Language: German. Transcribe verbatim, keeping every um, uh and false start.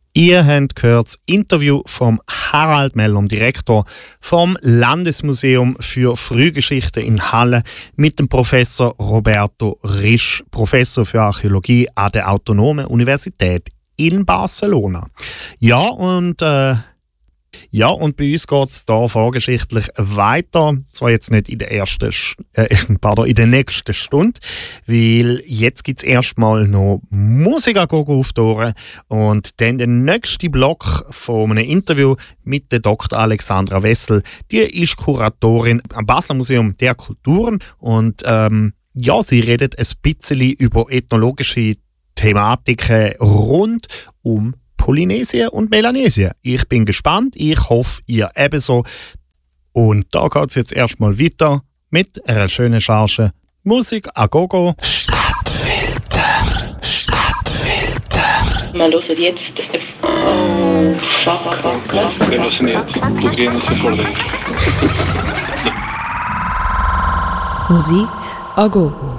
Ihr habt gehört das Interview von Harald Mellum, Direktor vom Landesmuseum für Frühgeschichte in Halle, mit dem Professor Roberto Risch, Professor für Archäologie an der Autonomen Universität in Barcelona. Ja, und äh, Ja, und bei uns geht es hier vorgeschichtlich weiter. Zwar jetzt nicht in der ersten, äh, pardon, in der nächsten Stunde, weil jetzt gibt es erstmal noch Musik auf die Ohren und dann der nächste Block von einem Interview mit der Doktor Alexandra Wessel. Die ist Kuratorin am Basler Museum der Kulturen und ähm, ja, sie redet ein bisschen über ethnologische Thematiken rund um Polynesien und Melanesien. Ich bin gespannt, ich hoffe, ihr ebenso. Und da geht es jetzt erstmal weiter mit einer schönen Charge Musik a Gogo. Stadtfilter, Stadtfilter. Wir hören jetzt. Oh, fuck, was? Wir hören jetzt. Podríamos recordar. Musik a Gogo.